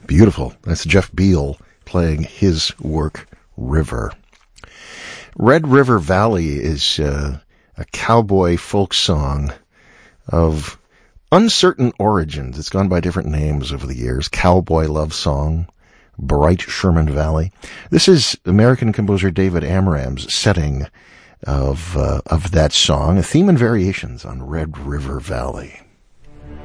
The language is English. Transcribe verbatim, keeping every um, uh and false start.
Beautiful. That's Jeff Beal playing his work, River. Red River Valley is uh, a cowboy folk song of uncertain origins. It's gone by different names over the years. Cowboy Love Song, Bright Sherman Valley. This is American composer David Amram's setting of uh, of that song, a theme and variations on Red River Valley.